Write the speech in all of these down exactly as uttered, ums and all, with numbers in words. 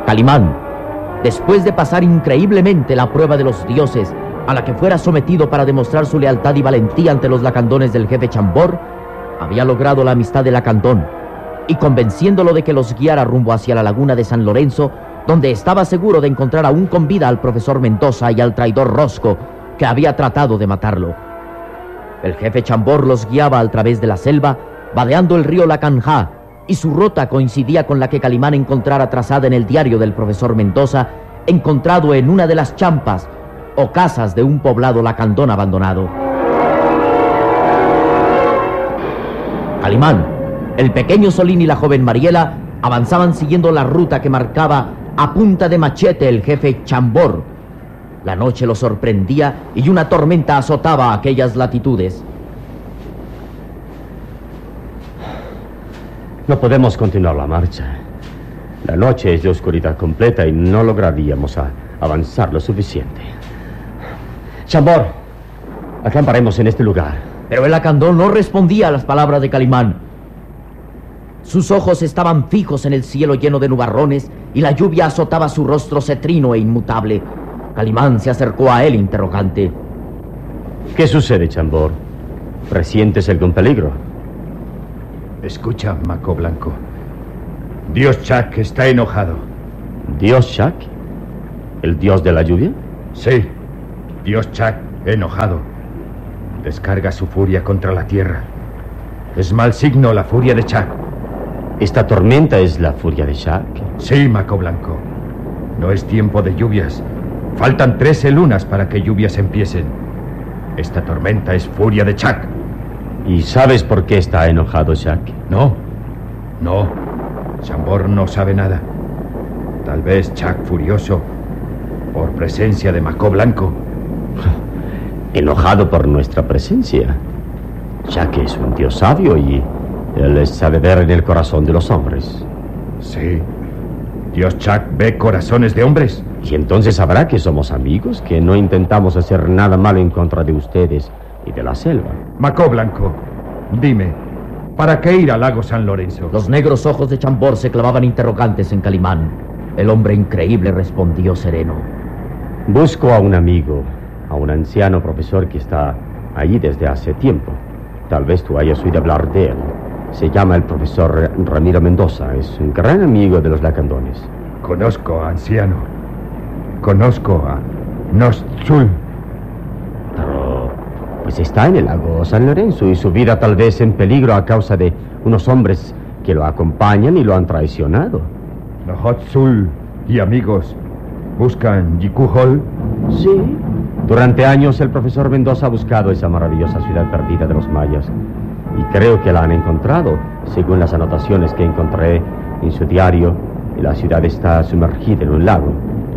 Calimán, después de pasar increíblemente la prueba de los dioses, a la que fuera sometido para demostrar su lealtad y valentía ante los lacandones del jefe Chambord, había logrado la amistad de Lacandón, y convenciéndolo de que los guiara rumbo hacia la laguna de San Lorenzo, donde estaba seguro de encontrar aún con vida al profesor Mendoza y al traidor Rosco, que había tratado de matarlo. El jefe Chambord los guiaba al través de la selva, vadeando el río Lacanjá, y su ruta coincidía con la que Calimán encontrara trazada en el diario del profesor Mendoza, encontrado en una de las champas o casas de un poblado lacandón abandonado. Calimán, el pequeño Solín y la joven Mariela avanzaban siguiendo la ruta que marcaba a punta de machete el jefe Chambord. La noche los sorprendía y una tormenta azotaba aquellas latitudes. No podemos continuar la marcha. La noche es de oscuridad completa y no lograríamos a avanzar lo suficiente. Chambord, acamparemos en este lugar. Pero el lacandón no respondía a las palabras de Calimán. Sus ojos estaban fijos en el cielo lleno de nubarrones y la lluvia azotaba su rostro cetrino e inmutable. Calimán se acercó a él interrogante. ¿Qué sucede, Chambord? ¿Presientes algún peligro? Escucha, Maco Blanco. Dios Chac está enojado. ¿Dios Chac? ¿El dios de la lluvia? Sí, Dios Chac enojado. Descarga su furia contra la tierra. Es mal signo la furia de Chac. ¿Esta tormenta es la furia de Chac? Sí, Maco Blanco. No es tiempo de lluvias. Faltan trece lunas para que lluvias empiecen. Esta tormenta es furia de Chac. ¿Y sabes por qué está enojado Chac? No, no. Chambord no sabe nada. Tal vez Chac furioso por presencia de Maco Blanco. Enojado por nuestra presencia. Chac es un dios sabio y él sabe ver en el corazón de los hombres. Sí. Dios Chac ve corazones de hombres. Y entonces sabrá que somos amigos, que no intentamos hacer nada malo en contra de ustedes y de la selva. Maco Blanco, dime, ¿para qué ir al lago San Lorenzo? Los negros ojos de Chambord se clavaban interrogantes en Calimán. El hombre increíble respondió sereno. Busco a un amigo, a un anciano profesor que está allí desde hace tiempo. Tal vez tú hayas oído hablar de él. Se llama el profesor Ramiro Mendoza. Es un gran amigo de los lacandones. Conozco a anciano. Conozco a Noschul. Pero pues está en el lago San Lorenzo y su vida tal vez en peligro a causa de unos hombres que lo acompañan y lo han traicionado. Nohotzul y amigos buscan Yikuhol. Sí. Durante años el profesor Mendoza ha buscado esa maravillosa ciudad perdida de los mayas. Y creo que la han encontrado, según las anotaciones que encontré en su diario. Y la ciudad está sumergida en un lago.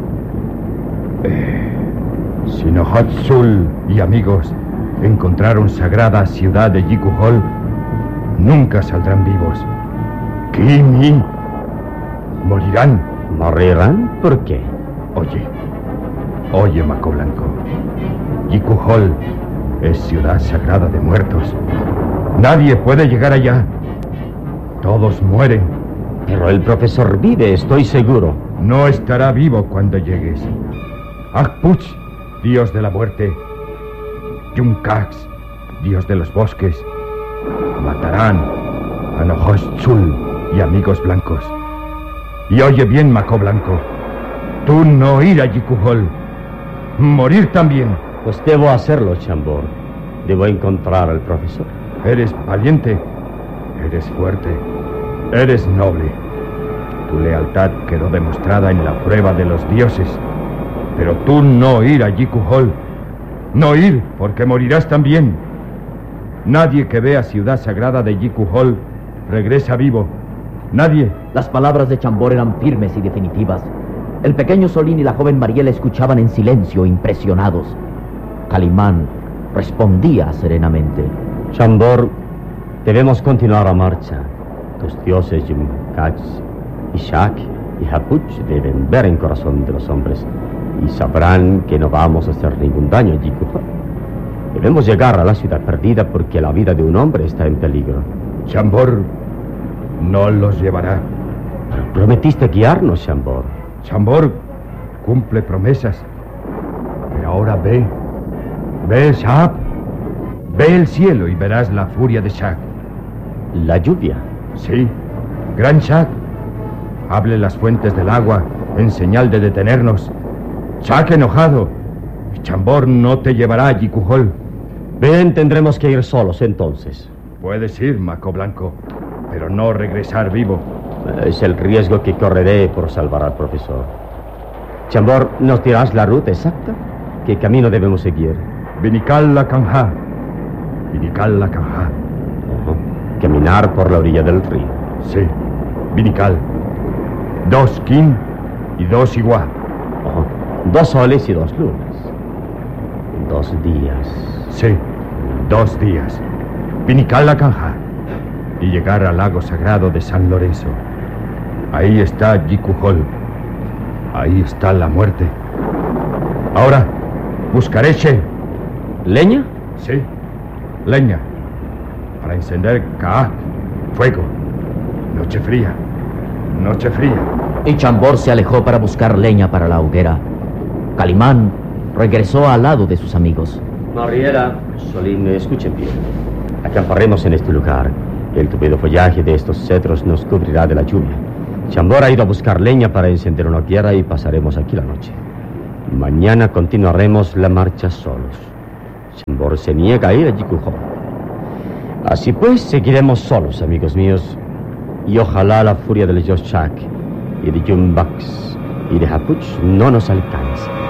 Eh, si Nohotzul y amigos encontraron sagrada ciudad de Yikuhol, nunca saldrán vivos. Kimi morirán. ¿Morirán? ¿Por qué? Oye, oye, Maco Blanco. Yikuhol es ciudad sagrada de muertos. Nadie puede llegar allá. Todos mueren. Pero el profesor vive, estoy seguro. No estará vivo cuando llegues. Akpuch, dios de la muerte. Yuncax, dios de los bosques. Matarán a Nohotzul y amigos blancos. Y oye bien, Maco Blanco. Tú no ir a Yikuhol. Morir también. Pues debo hacerlo, Chambord. Debo encontrar al profesor. Eres valiente. Eres fuerte. Eres noble. Tu lealtad quedó demostrada en la prueba de los dioses. Pero tú no ir a Yikuhol. No ir, porque morirás también. Nadie que vea ciudad sagrada de Yikuhol regresa vivo. Nadie. Las palabras de Chambord eran firmes y definitivas. El pequeño Solín y la joven Mariela escuchaban en silencio, impresionados. Calimán respondía serenamente. Chambord, debemos continuar la marcha. Tus dioses Yumkax y Chac y Hapuch deben ver en corazón de los hombres y sabrán que no vamos a hacer ningún daño a Yikuhol. Debemos llegar a la ciudad perdida porque la vida de un hombre está en peligro. Chambord no los llevará. Pero prometiste guiarnos, Chambord. Chambord cumple promesas. Pero ahora ve, ve, Shahab. Ve el cielo y verás la furia de Shak. La lluvia. Sí, Gran Shak. Hable las fuentes del agua en señal de detenernos. Shak enojado. Y Chambord no te llevará a Yikuhol. Bien, tendremos que ir solos entonces. Puedes ir, Maco Blanco, pero no regresar vivo. Es el riesgo que correré por salvar al profesor. Chambord, ¿nos dirás la ruta exacta? ¿Qué camino debemos seguir? Vinikal la Kanja. Vinikal la Kanja. Uh-huh. Caminar por la orilla del río. Sí, Vinikal. Dos kin y dos igual. Uh-huh. Dos soles y dos lunas. Dos días. Sí, dos días. Vinikal la Kanja. Y llegar al lago sagrado de San Lorenzo. Ahí está Yikuhol. Ahí está la muerte. Ahora, buscaré She. ¿Leña? Sí, leña. Para encender Kaak, fuego. Noche fría, noche fría. Y Chambord se alejó para buscar leña para la hoguera. Calimán regresó al lado de sus amigos. Mariela, Solín, escuchen bien. Acamparemos en este lugar. El tupido follaje de estos cedros nos cubrirá de la lluvia. Chambord ha ido a buscar leña para encender una hoguera y pasaremos aquí la noche. Mañana continuaremos la marcha solos. Chambord se niega a ir a Yikuhol. Así pues, seguiremos solos, amigos míos. Y ojalá la furia del Yoshak y de Jumbax y de Hapuch no nos alcance.